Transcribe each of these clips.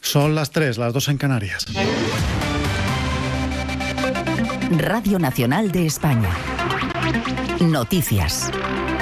Son las 3, las 2 en Canarias. Radio Nacional de España. Noticias.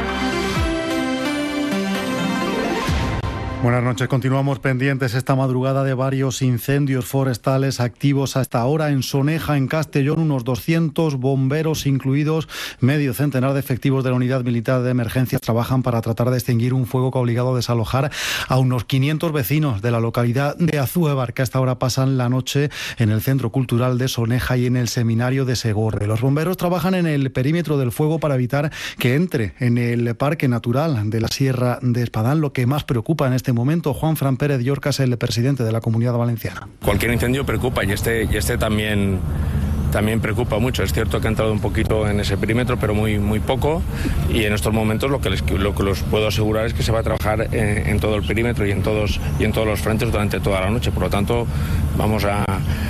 Buenas noches. Continuamos pendientes esta madrugada de varios incendios forestales activos hasta ahora en Soneja, en Castellón, unos 200 bomberos incluidos, medio centenar de efectivos de la Unidad Militar de Emergencias trabajan para tratar de extinguir un fuego que ha obligado a desalojar a unos 500 vecinos de la localidad de Azúebar, que hasta ahora pasan la noche en el Centro Cultural de Soneja y en el Seminario de Segorbe. Los bomberos trabajan en el perímetro del fuego para evitar que entre en el Parque Natural de la Sierra de Espadán. Lo que más preocupa en este momento, Juan Fran Pérez Llorca es el presidente de la Comunidad Valenciana. Cualquier incendio preocupa y este también preocupa mucho. Es cierto que ha entrado un poquito en ese perímetro, pero muy poco, y en estos momentos lo que los puedo asegurar es que se va a trabajar en todo el perímetro y en todos los frentes durante toda la noche. Por lo tanto, vamos a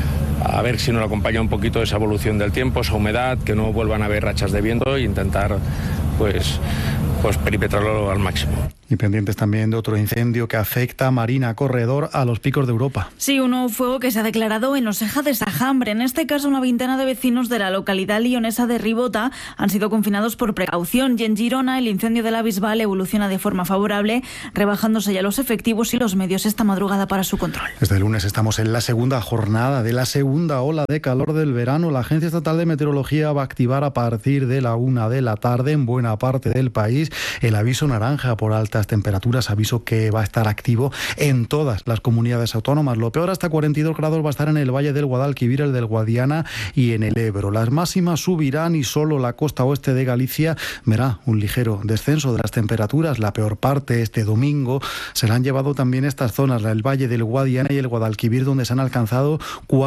ver si nos acompaña un poquito esa evolución del tiempo, esa humedad, que no vuelvan a haber rachas de viento e intentar pues perimetrarlo al máximo. Y pendientes también de otro incendio que afecta a Marina Corredor, a los Picos de Europa. Sí, un nuevo fuego que se ha declarado en Oseja de Sajambre. En este caso, una veintena de vecinos de la localidad leonesa de Ribota han sido confinados por precaución. Y en Girona, el incendio de la Bisbal evoluciona de forma favorable, rebajándose ya los efectivos y los medios esta madrugada para su control. Desde el lunes estamos en la segunda jornada de la segunda ola de calor del verano. La Agencia Estatal de Meteorología va a activar a partir de la 1 de la tarde en buena parte del país el aviso naranja por altas temperaturas, aviso que va a estar activo en todas las comunidades autónomas. Lo peor, hasta 42 grados va a estar en el Valle del Guadalquivir, el del Guadiana y en el Ebro. Las máximas subirán y solo la costa oeste de Galicia verá un ligero descenso de las temperaturas. La peor parte este domingo se la han llevado también estas zonas, el Valle del Guadiana y el Guadalquivir, donde se han alcanzado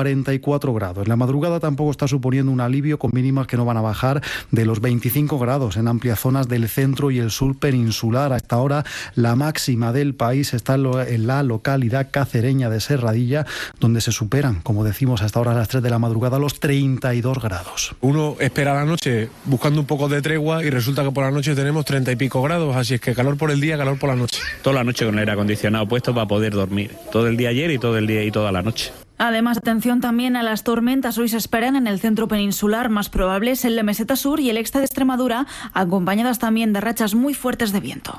44 grados. La madrugada tampoco está suponiendo un alivio, con mínimas que no van a bajar de los 25 grados en amplias zonas del centro y el sur peninsular. Hasta ahora la máxima del país está en la localidad cacereña de Serradilla, donde se superan, como decimos, hasta ahora a las 3 de la madrugada los 32 grados. Uno espera la noche buscando un poco de tregua y resulta que por la noche tenemos 30 y pico grados, así es que calor por el día, calor por la noche. Toda la noche con el aire acondicionado puesto para poder dormir. Todo el día ayer y todo el día y toda la noche. Además, atención también a las tormentas. Hoy se esperan en el centro peninsular, más probables en la meseta sur y el este de Extremadura, acompañadas también de rachas muy fuertes de viento.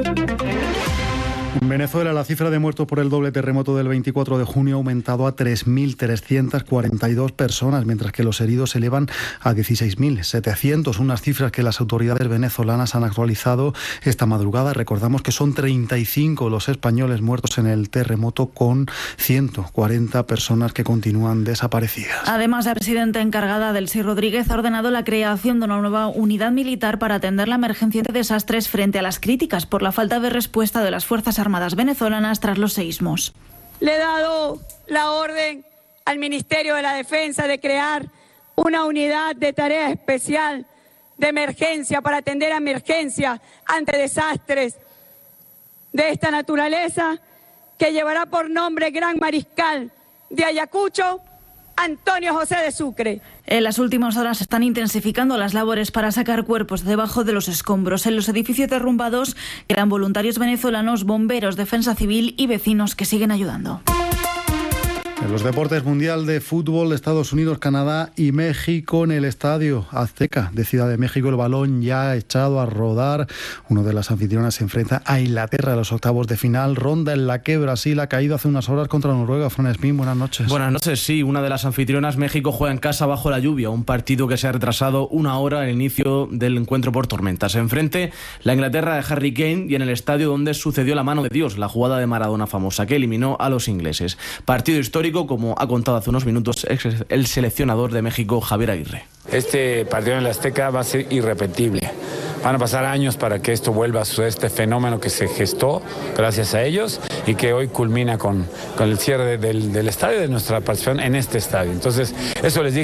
En Venezuela, la cifra de muertos por el doble terremoto del 24 de junio ha aumentado a 3.342 personas, mientras que los heridos se elevan a 16.700, unas cifras que las autoridades venezolanas han actualizado esta madrugada. Recordamos que son 35 los españoles muertos en el terremoto, con 140 personas que continúan desaparecidas. Además, la presidenta encargada, Delcy Rodríguez, ha ordenado la creación de una nueva unidad militar para atender la emergencia de desastres frente a las críticas por la falta de respuesta de las Fuerzas Armadas venezolanas tras los seísmos. Le he dado la orden al Ministerio de la Defensa de crear una unidad de tarea especial de emergencia para atender a emergencias ante desastres de esta naturaleza, que llevará por nombre Gran Mariscal de Ayacucho, Antonio José de Sucre. En las últimas horas se están intensificando las labores para sacar cuerpos debajo de los escombros. En los edificios derrumbados quedan voluntarios venezolanos, bomberos, defensa civil y vecinos que siguen ayudando. En los deportes, Mundial de Fútbol, Estados Unidos, Canadá y México en el Estadio Azteca de Ciudad de México. El balón ya ha echado a rodar. Uno de las anfitrionas se enfrenta a Inglaterra en los octavos de final, ronda en la que Brasil ha caído hace unas horas contra Noruega. Fran Espín, buenas noches. Buenas noches, sí. Una de las anfitrionas, México, juega en casa bajo la lluvia. Un partido que se ha retrasado una hora al inicio del encuentro por tormentas. Enfrente, la Inglaterra de Harry Kane, y en el estadio donde sucedió la mano de Dios, la jugada de Maradona famosa que eliminó a los ingleses. Partido histórico, como ha contado hace unos minutos el seleccionador de México, Javier Aguirre. Este partido en el Azteca va a ser irrepetible. Van a pasar años para que esto vuelva a suceder, este fenómeno que se gestó gracias a ellos y que hoy culmina con el cierre del estadio, de nuestra participación en este estadio. Entonces, eso les dije.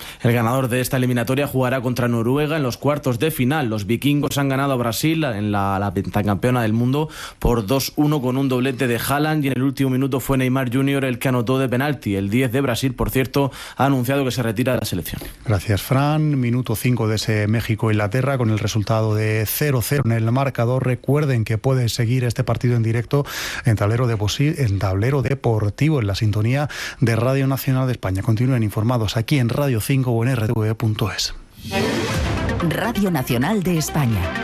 El ganador de esta eliminatoria jugará contra Noruega en los cuartos de final. Los vikingos han ganado a Brasil en la pentacampeona del mundo por 2-1 con un doblete de Haaland, y en el último minuto fue Neymar Jr. el que anotó de penalti. El 10 de Brasil, por cierto, ha anunciado que se retira de la selección. Gracias, Fran. Minuto 5 de ese México-Inglaterra con el resultado de 0-0 en el marcador. Recuerden que pueden seguir este partido en directo en Tablero Deportivo, en la sintonía de Radio Nacional de España. Continúen informados aquí en Radio 5 o en rtv.es. Radio Nacional de España.